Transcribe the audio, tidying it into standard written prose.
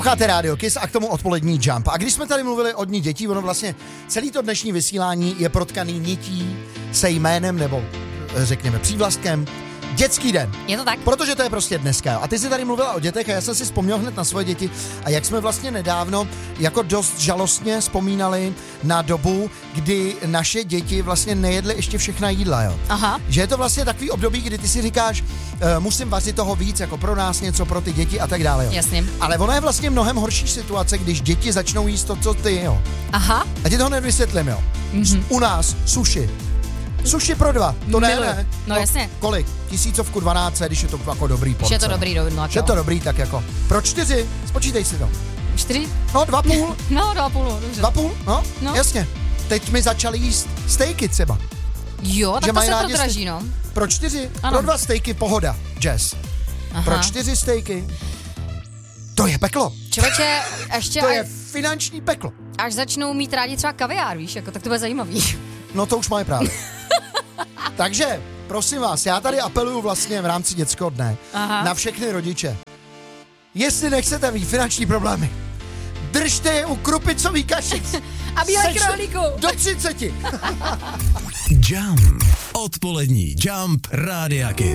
Posloucháte Rádio Kiss a k tomu odpolední Jump. A když jsme tady mluvili o dní dětí, ono vlastně celý to dnešní vysílání je protkaný nití se jménem nebo řekněme přívlastkem Dětský den. Je to tak? Protože to je prostě dneska. A ty jsi tady mluvila o dětech a já jsem si vzpomněl hned na svoje děti a jak jsme vlastně nedávno jako dost žalostně vzpomínali na dobu, kdy naše děti vlastně nejedly ještě všechna jídla, jo. Aha. Že je to vlastně takový období, kdy ty si říkáš, musím vařit toho víc, jako pro nás něco, pro ty děti a tak dále, jo. Jasně. Ale ona je vlastně mnohem horší situace, když děti začnou jíst to, co ty, jo. Aha. A ti toho nevysvětlím, jo. U nás sushi. Sushi pro 2, to ne. No jasně. Kolik? 1200, když je to jako dobrý porce. Když je to dobrý, Když je to dobrý, tak jako. Pro 4, spočítej si to. 4? No, 2,5. No, 2,5, dobře. 2,5, no, jasně. Teď mi začali jíst stejky třeba. Jo, tak že to se prodraží, no. Pro 4, ano. pro 2 stejky pohoda, Jazz. Aha. Pro 4 stejky, to je peklo. Člověče, ještě To je finanční peklo. až začnou mít rádi třeba kaviár, víš, jako, tak to bude zajímavý. No to už mají právě. Takže, prosím vás, já tady apeluju vlastně v rámci dětského dne na všechny rodiče. Jestli nechcete mít finanční problémy, držte je u krupicový kašic. A bílej králíku. Do 30. Jump. Odpolední Jump Rádia Kiss.